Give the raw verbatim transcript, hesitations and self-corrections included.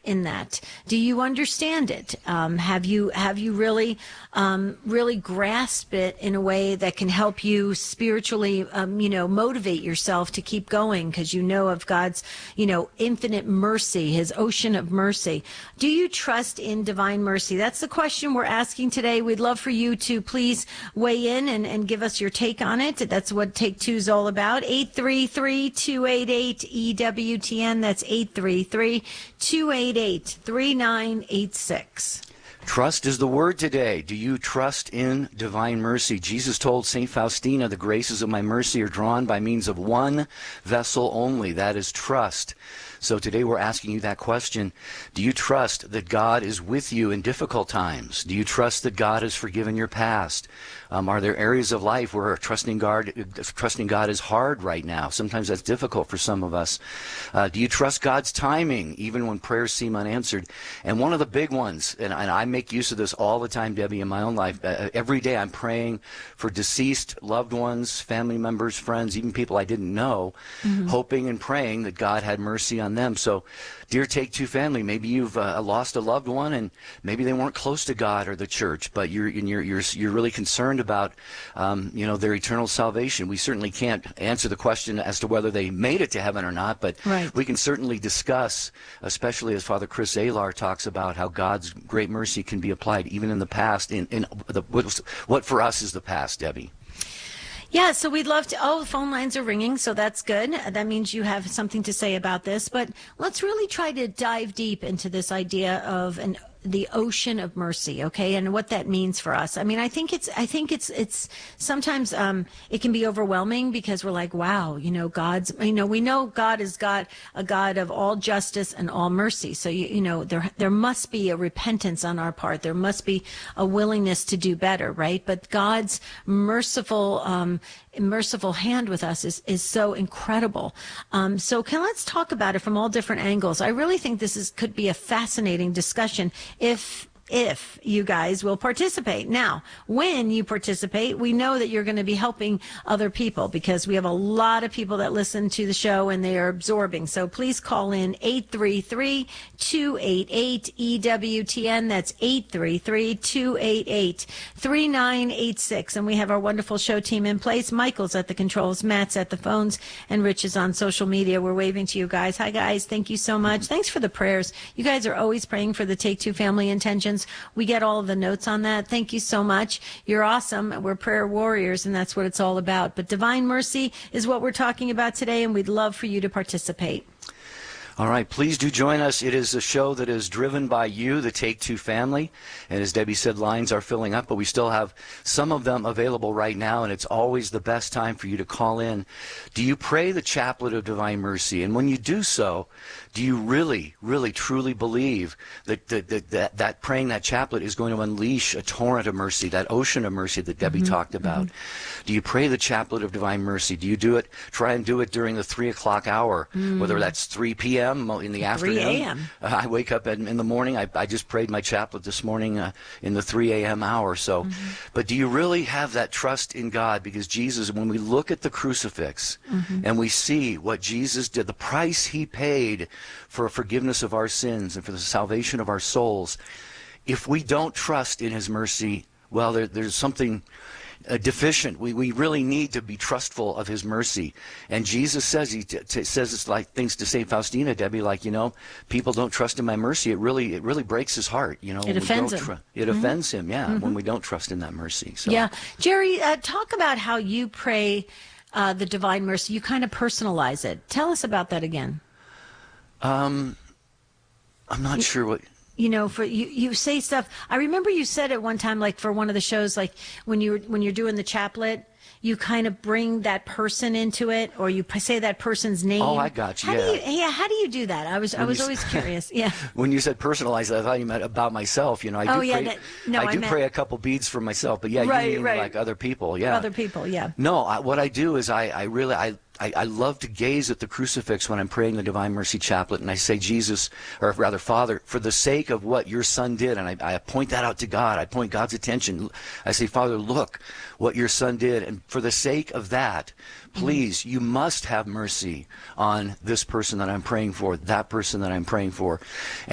in that? Do you understand it? Um, have you have you really um, really grasped it in a way that can help you spiritually, um, you know, motivate yourself to keep going because you know of God's, you know, infinite mercy, His ocean of mercy? Do you trust in divine mercy? That's the question we're asking today. We'd love for you to please weigh in and, and give us your take on it. That's what Take Two is all about. eight three three, two eight eight, E W T N. That's eight three three, two eight eight, three nine eight six. Trust is the word today. Do you trust in divine mercy? Jesus told Saint Faustina, the graces of my mercy are drawn by means of one vessel only. That is trust. So today we're asking you that question. Do you trust that God is with you in difficult times? Do you trust that God has forgiven your past? Um, are there areas of life where trusting God, trusting God is hard right now? Sometimes that's difficult for some of us. Uh, do you trust God's timing, even when prayers seem unanswered? And one of the big ones, and, and I make use of this all the time, Debbie, in my own life. Uh, every day I'm praying for deceased loved ones, family members, friends, even people I didn't know, mm-hmm. hoping and praying that God had mercy on them. So, dear Take Two family, maybe you've uh, lost a loved one, and maybe they weren't close to God or the church, but you're you're you're, you're really concerned about um, you know, their eternal salvation. We certainly can't answer the question as to whether they made it to heaven or not, but right. we can certainly discuss, especially as Father Chris Alar talks about how God's great mercy can be applied even in the past. In in the what, what for us is the past, Debbie. Yeah, so we'd love to. Oh, the phone lines are ringing, so that's good. That means you have something to say about this. But let's really try to dive deep into this idea of an the ocean of mercy, okay, and what that means for us. I mean, I think it's, I think it's, it's sometimes um, it can be overwhelming because we're like, wow, you know, God's, you know, we know God is God, a God of all justice and all mercy. So you, you know, there, there must be a repentance on our part. There must be a willingness to do better, right? But God's merciful, um, merciful hand with us is is so incredible. Um, so can let's talk about it from all different angles. I really think this is could be a fascinating discussion if if you guys will participate. Now, when you participate, we know that you're going to be helping other people because we have a lot of people that listen to the show and they are absorbing. So please call in eight three three, two eight eight, E W T N. That's eight three three, two eight eight, three nine eight six. And we have our wonderful show team in place. Michael's at the controls, Matt's at the phones, and Rich is on social media. We're waving to you guys. Hi, guys. Thank you so much. Thanks for the prayers. You guys are always praying for the Take Two family intentions. We get all of the notes on that. Thank you so much. You're awesome. We're prayer warriors, and that's what it's all about. But divine mercy is what we're talking about today, and we'd love for you to participate. All right, please do join us. It is a show that is driven by you, the Take Two family. And as Debbie said, lines are filling up, but we still have some of them available right now, and it's always the best time for you to call in. Do you pray the Chaplet of Divine Mercy? And when you do so, do you really, really, truly believe that that, that, that, that praying that chaplet is going to unleash a torrent of mercy, that ocean of mercy that Debbie mm-hmm. talked about? Mm-hmm. Do you pray the Chaplet of Divine Mercy? Do you do it, try and do it during the three o'clock hour, mm. whether that's three p m in the afternoon? three a m Uh, I wake up in, in the morning. I, I just prayed my chaplet this morning uh, in the three a m hour. So, mm-hmm. But do you really have that trust in God? Because Jesus, when we look at the crucifix mm-hmm. and we see what Jesus did, the price he paid for forgiveness of our sins and for the salvation of our souls, if we don't trust in his mercy, well, there, there's something Uh, deficient. We we really need to be trustful of his mercy. And Jesus says he t t says it's like things to Saint Faustina, Debbie, like, you know, people don't trust in my mercy. It really it really breaks his heart. You know, it offends him. It mm-hmm. offends him. Yeah, mm-hmm. when we don't trust in that mercy. So. Yeah, Jerry, uh, talk about how you pray uh, the Divine Mercy. You kind of personalize it. Tell us about that again. Um, I'm not you sure what. You know, for you, you say stuff. I remember you said it one time, like for one of the shows, like when you when you're doing the chaplet, you kind of bring that person into it, or you say that person's name. Oh, I got you. How yeah. do you, yeah. How do you do that? I was, when I was always curious. Yeah. When you said personalized, I thought you meant about myself. You know, I oh, do yeah, pray. That, no, I do I meant, pray a couple beads for myself, but yeah, right, you mean right. like other people. Yeah. Other people. Yeah. No, I, what I do is I, I really I. I, I love to gaze at the crucifix when I'm praying the Divine Mercy Chaplet, and I say, Jesus, or rather, Father, for the sake of what your Son did, and I, I point that out to God. I point God's attention. I say, Father, look what your Son did, and for the sake of that, please, mm-hmm. you must have mercy on this person that I'm praying for, that person that I'm praying for.